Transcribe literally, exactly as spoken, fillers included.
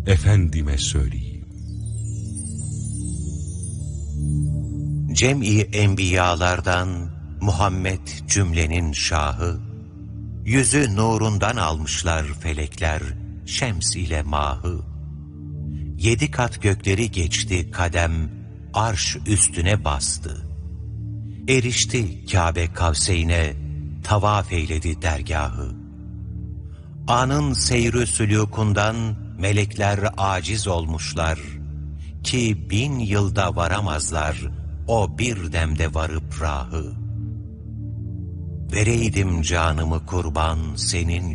efendime söyleyeyim. Cem-i enbiyalardan Muhammed cümlenin şahı, yüzü nurundan almışlar felekler, şems ile mahı. Yedi kat gökleri geçti kadem, arş üstüne bastı. Erişti Kabe Kavseyn'e, tavaf eyledi dergahı. Anın seyr-ü sülûkundan melekler aciz olmuşlar, ki bin yılda varamazlar o bir demde varıp rahı. Vereydim canımı kurban senin